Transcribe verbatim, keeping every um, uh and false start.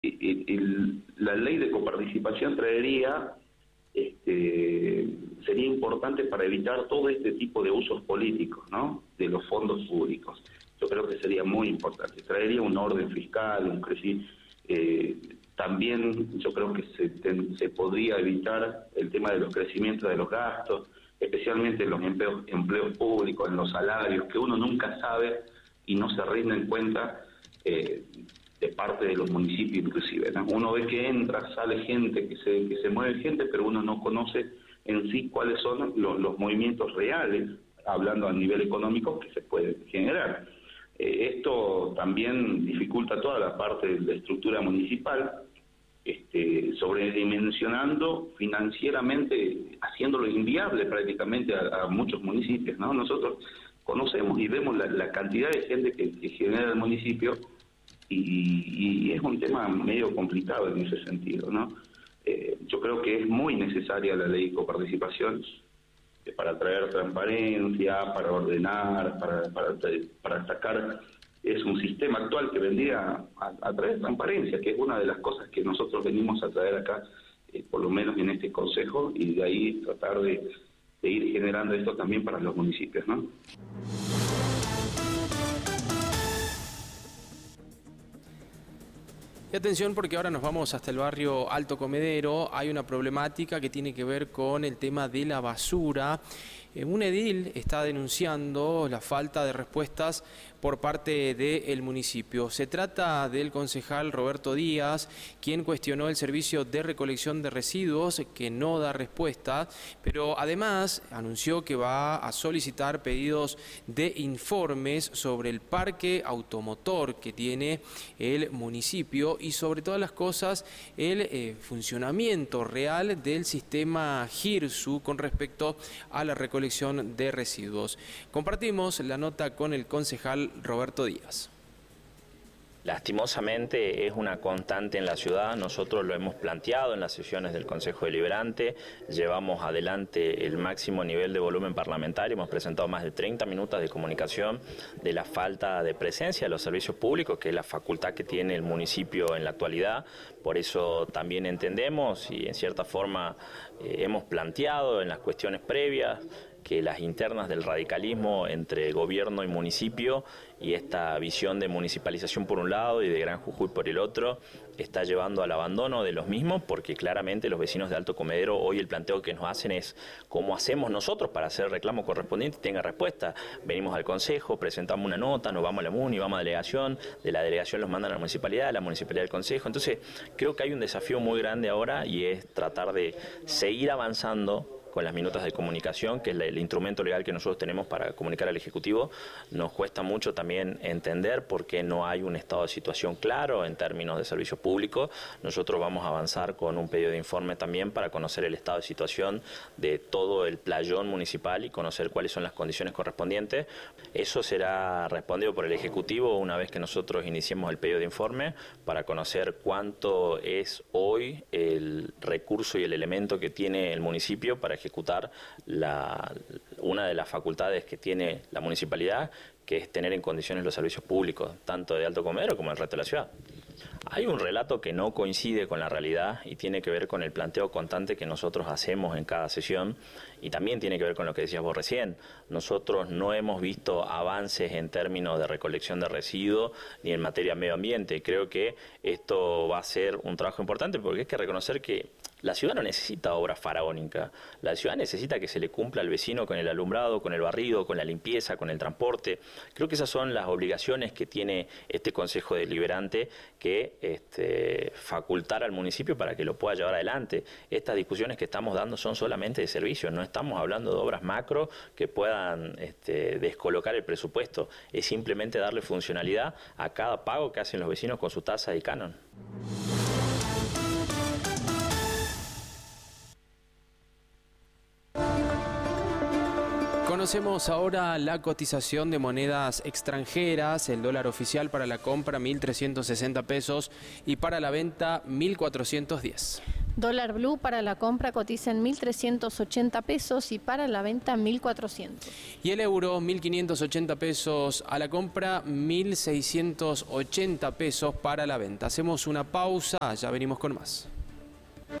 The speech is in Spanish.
el, el, la ley de coparticipación traería, este, sería importante para evitar todo este tipo de usos políticos, ¿no?, de los fondos públicos. Yo creo que sería muy importante. Traería un orden fiscal, un crecimiento. Eh, también yo creo que se, ten, se podría evitar el tema de los crecimientos de los gastos, especialmente en los empleos, empleos públicos, en los salarios, que uno nunca sabe y no se rinde en cuenta eh, de parte de los municipios inclusive, ¿no? Uno ve que entra, sale gente, que se, que se mueve gente, pero uno no conoce en sí cuáles son los, los movimientos reales, hablando a nivel económico, que se pueden generar. Eh, esto también dificulta toda la parte de la estructura municipal, este, sobredimensionando financieramente, haciéndolo inviable prácticamente a, a muchos municipios, ¿no? Nosotros conocemos y vemos la, la cantidad de gente que, que genera el municipio y, y es un tema medio complicado en ese sentido, ¿no? Eh, yo creo que es muy necesaria la ley de coparticipación para traer transparencia, para ordenar, para, para, para sacar, es un sistema actual que vendría a, a traer transparencia, que es una de las cosas que nosotros venimos a traer acá, eh, por lo menos en este consejo, y de ahí tratar de, de ir generando esto también para los municipios, ¿no? Y atención, porque ahora nos vamos hasta el barrio Alto Comedero. Hay una problemática que tiene que ver con el tema de la basura. Un edil está denunciando la falta de respuestas por parte del municipio. Se trata del concejal Roberto Díaz, quien cuestionó el servicio de recolección de residuos, que no da respuesta, pero además anunció que va a solicitar pedidos de informes sobre el parque automotor que tiene el municipio y sobre todas las cosas el eh, funcionamiento real del sistema GIRSU con respecto a la recolección de residuos. Compartimos la nota con el concejal Roberto Díaz. Lastimosamente es una constante en la ciudad, nosotros lo hemos planteado en las sesiones del Consejo Deliberante, llevamos adelante el máximo nivel de volumen parlamentario, hemos presentado más de treinta minutos de comunicación de la falta de presencia de los servicios públicos, que es la facultad que tiene el municipio en la actualidad. Por eso también entendemos y en cierta forma eh, hemos planteado en las cuestiones previas que las internas del radicalismo entre gobierno y municipio y esta visión de municipalización por un lado y de Gran Jujuy por el otro está llevando al abandono de los mismos, porque claramente los vecinos de Alto Comedero hoy el planteo que nos hacen es cómo hacemos nosotros para hacer el reclamo correspondiente y tenga respuesta. Venimos al consejo, presentamos una nota, nos vamos a la MUNI, vamos a la delegación, de la delegación los mandan a la municipalidad, a la municipalidad al consejo. Entonces creo que hay un desafío muy grande ahora y es tratar de seguir avanzando con las minutas de comunicación, que es el instrumento legal que nosotros tenemos para comunicar al Ejecutivo. Nos cuesta mucho también entender por qué no hay un estado de situación claro en términos de servicio público. Nosotros vamos a avanzar con un pedido de informe también para conocer el estado de situación de todo el playón municipal y conocer cuáles son las condiciones correspondientes. Eso será respondido por el Ejecutivo una vez que nosotros iniciemos el pedido de informe para conocer cuánto es hoy el recurso y el elemento que tiene el municipio para ejecutar la, una de las facultades que tiene la municipalidad, que es tener en condiciones los servicios públicos, tanto de Alto Comedero como del resto de la ciudad. Hay un relato que no coincide con la realidad y tiene que ver con el planteo constante que nosotros hacemos en cada sesión y también tiene que ver con lo que decías vos recién. Nosotros no hemos visto avances en términos de recolección de residuos ni en materia de medio ambiente. Creo que esto va a ser un trabajo importante porque hay que reconocer que la ciudad no necesita obra faraónica, la ciudad necesita que se le cumpla al vecino con el alumbrado, con el barrido, con la limpieza, con el transporte. Creo que esas son las obligaciones que tiene este Consejo Deliberante, que este, facultar al municipio para que lo pueda llevar adelante. Estas discusiones que estamos dando son solamente de servicios, no estamos hablando de obras macro que puedan este, descolocar el presupuesto, es simplemente darle funcionalidad a cada pago que hacen los vecinos con su tasa y canon. Conocemos ahora la cotización de monedas extranjeras, el dólar oficial para la compra mil trescientos sesenta pesos y para la venta mil cuatrocientos diez. Dólar blue para la compra cotiza en mil trescientos ochenta pesos y para la venta mil cuatrocientos. Y el euro, mil quinientos ochenta pesos a la compra, mil seiscientos ochenta pesos para la venta. Hacemos una pausa, ya venimos con más.